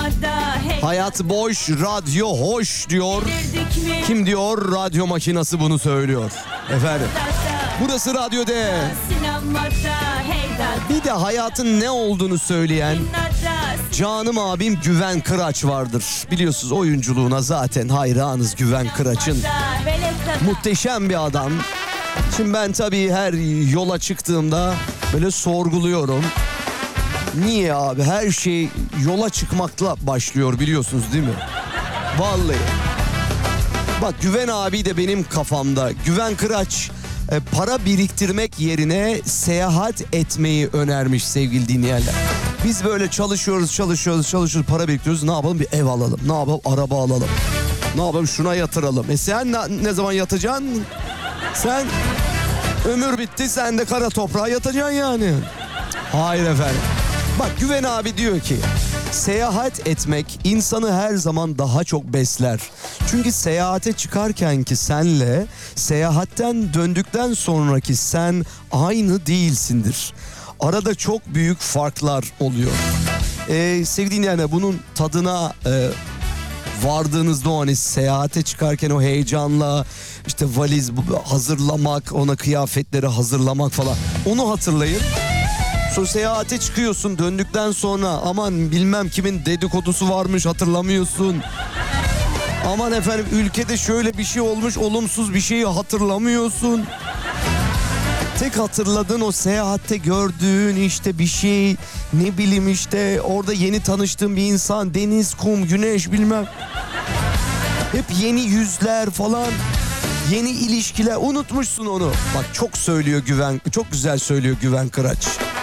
Hayat boş, radyo hoş diyor. Kim diyor? Radyo makinası bunu söylüyor. Efendim. Burası Radyo D. Bir de hayatın ne olduğunu söyleyen canım abim Güven Kıraç vardır. Biliyorsunuz oyunculuğuna zaten hayranız Güven Kıraç'ın. Muhteşem bir adam. Şimdi ben tabii her yola çıktığımda böyle sorguluyorum. Niye abi? Her şey yola çıkmakla başlıyor biliyorsunuz değil mi? Vallahi. Bak Güven abi de benim kafamda. Güven Kıraç para biriktirmek yerine seyahat etmeyi önermiş sevgili dinleyenler. Biz böyle çalışıyoruz, para biriktiriyoruz. Ne yapalım? Bir ev alalım. Ne yapalım? Araba alalım. Ne yapalım? Şuna yatıralım. Sen ne zaman yatacaksın? Sen ömür bitti, sen de kara toprağa yatacaksın yani. Hayır efendim. Bak Güven abi diyor ki seyahat etmek insanı her zaman daha çok besler. Çünkü seyahate çıkarkenki senle seyahatten döndükten sonraki sen aynı değilsindir. Arada çok büyük farklar oluyor. Sevdiğin yani bunun tadına vardığınızda o hani seyahate çıkarken o heyecanla işte valiz hazırlamak, ona kıyafetleri hazırlamak falan onu hatırlayın. Sonra seyahate çıkıyorsun, döndükten sonra aman bilmem kimin dedikodusu varmış hatırlamıyorsun. Aman efendim ülkede şöyle bir şey olmuş, olumsuz bir şeyi hatırlamıyorsun. Tek hatırladığın o seyahatte gördüğün işte bir şey, ne bileyim işte orada yeni tanıştığın bir insan, deniz, kum, güneş bilmem. Hep yeni yüzler falan, yeni ilişkiler, unutmuşsun onu. Bak çok söylüyor Güven, çok güzel söylüyor Güven Kıraç.